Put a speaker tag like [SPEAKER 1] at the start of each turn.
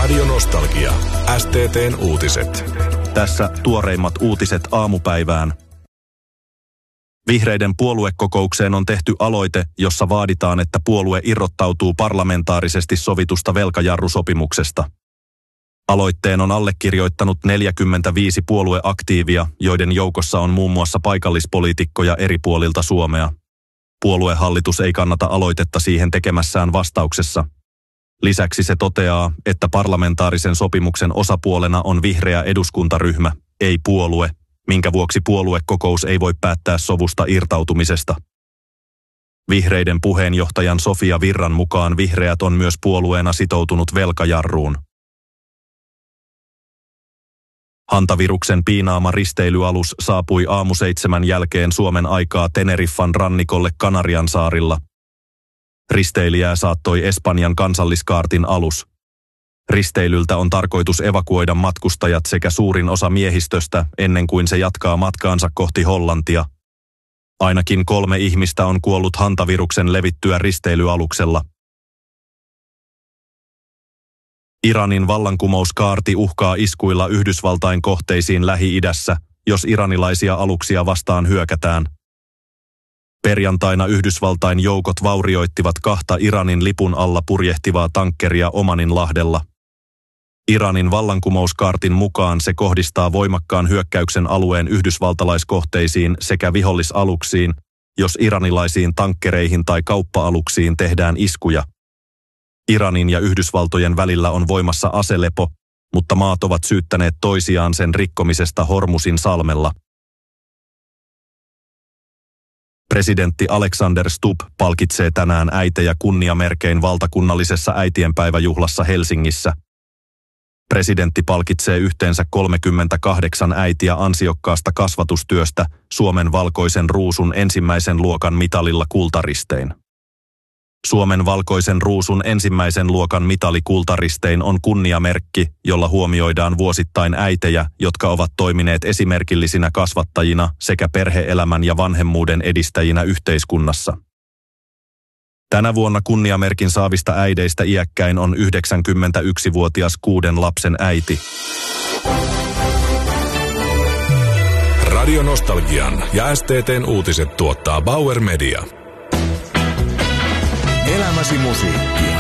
[SPEAKER 1] Radio Nostalgia. STT:n uutiset.
[SPEAKER 2] Tässä tuoreimmat uutiset aamupäivään. Vihreiden puoluekokoukseen on tehty aloite, jossa vaaditaan, että puolue irrottautuu parlamentaarisesti sovitusta velkajarrusopimuksesta. Aloitteen on allekirjoittanut 45 puolueaktiivia, joiden joukossa on muun muassa paikallispoliitikkoja eri puolilta Suomea. Puoluehallitus ei kannata aloitetta siihen tekemässään vastauksessa. Lisäksi se toteaa, että parlamentaarisen sopimuksen osapuolena on vihreä eduskuntaryhmä, ei puolue, minkä vuoksi puoluekokous ei voi päättää sovusta irtautumisesta. Vihreiden puheenjohtajan Sofia Virran mukaan vihreät on myös puolueena sitoutunut velkajarruun. Hantaviruksen piinaama risteilyalus saapui 7:00 jälkeen Suomen aikaa Teneriffan rannikolle Kanariansaarilla. Risteilijää saattoi Espanjan kansalliskaartin alus. Risteilyltä on tarkoitus evakuoida matkustajat sekä suurin osa miehistöstä ennen kuin se jatkaa matkaansa kohti Hollantia. Ainakin 3 ihmistä on kuollut hantaviruksen levittyä risteilyaluksella. Iranin vallankumouskaarti uhkaa iskuilla Yhdysvaltain kohteisiin Lähi-idässä, jos iranilaisia aluksia vastaan hyökätään. Perjantaina Yhdysvaltain joukot vaurioittivat 2 Iranin lipun alla purjehtivaa tankkeria Omaninlahdella. Iranin vallankumouskaartin mukaan se kohdistaa voimakkaan hyökkäyksen alueen yhdysvaltalaiskohteisiin sekä vihollisaluksiin, jos iranilaisiin tankkereihin tai kauppa-aluksiin tehdään iskuja. Iranin ja Yhdysvaltojen välillä on voimassa aselepo, mutta maat ovat syyttäneet toisiaan sen rikkomisesta Hormusin salmella. Presidentti Alexander Stubb palkitsee tänään äitejä kunniamerkein valtakunnallisessa äitienpäiväjuhlassa Helsingissä. Presidentti palkitsee yhteensä 38 äitiä ansiokkaasta kasvatustyöstä Suomen valkoisen ruusun ensimmäisen luokan mitalilla kultaristein. Suomen valkoisen ruusun ensimmäisen luokan mitali kultaristein on kunniamerkki, jolla huomioidaan vuosittain äitejä, jotka ovat toimineet esimerkillisinä kasvattajina sekä perhe-elämän ja vanhemmuuden edistäjinä yhteiskunnassa. Tänä vuonna kunniamerkin saavista äideistä iäkkäin on 91-vuotias 6 lapsen äiti.
[SPEAKER 1] Radio Nostalgian ja STT:n uutiset tuottaa Bauer Media.
[SPEAKER 3] Elämäsi musiikkia.